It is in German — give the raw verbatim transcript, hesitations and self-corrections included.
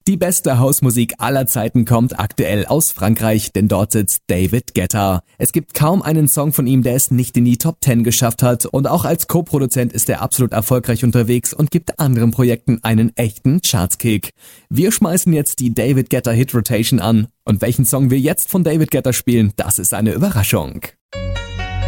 Die beste Hausmusik aller Zeiten kommt aktuell aus Frankreich, denn dort sitzt David Guetta. Es gibt kaum einen Song von ihm, der es nicht in die Top zehn geschafft hat, und auch als Co-Produzent ist er absolut erfolgreich unterwegs und gibt anderen Projekten einen echten Chartskick. Wir schmeißen jetzt die David Guetta Hit Rotation an, und welchen Song wir jetzt von David Guetta spielen, das ist eine Überraschung.